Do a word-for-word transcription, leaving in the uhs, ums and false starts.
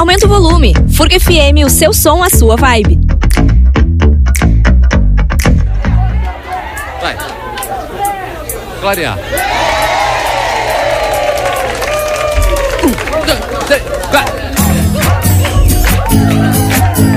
Aumenta o volume. Furca F M, o seu som, a sua vibe. Vai. Clarear. Um, dois, três.